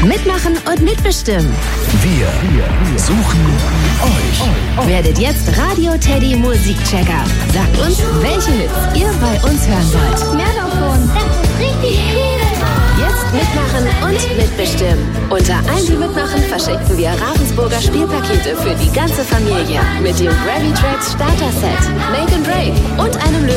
Mitmachen und mitbestimmen. Wir suchen euch. Werdet jetzt Radio Teddy Musikchecker. Sagt uns, welche Hits ihr bei uns hören wollt. Megafon, das ist richtig cool. Jetzt mitmachen und mitbestimmen. Unter allen, die mitmachen, verschenken wir Ravensburger Spielpakete für die ganze Familie. Mit dem Gravy Tracks Starter Set, Make and Break und einem